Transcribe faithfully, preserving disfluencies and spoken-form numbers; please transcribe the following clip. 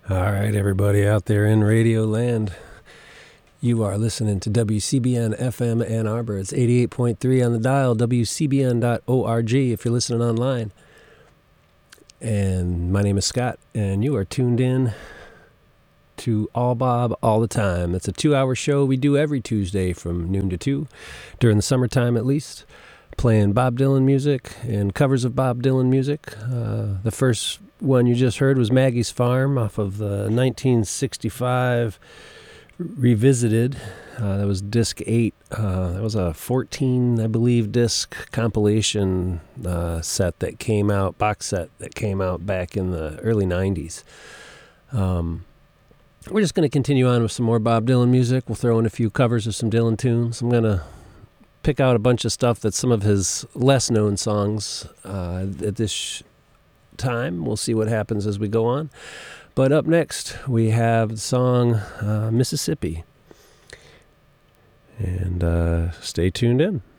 All right, everybody out there in Radio Land, you are listening to W C B N F M Ann Arbor. It's eighty-eight point three on the dial, W C B N dot org if you're listening online. And my name is Scott, and you are tuned in to All Bob All the Time. It's a two-hour show we do every Tuesday from noon to two, during the summertime at least, playing Bob Dylan music and covers of Bob Dylan music. Uh, the first one you just heard was Maggie's Farm off of the nineteen sixty-five Revisited. Uh, that was disc eight. Uh, that was a fourteen, I believe, disc compilation uh, set that came out, box set that came out back in the early nineties. Um, we're just going to continue on with some more Bob Dylan music. We'll throw in a few covers of some Dylan tunes. I'm going to pick out a bunch of stuff that's some of his less known songs uh, at this sh- time. We'll see what happens as we go on. But up next, we have the song uh, Mississippi. And uh, stay tuned in.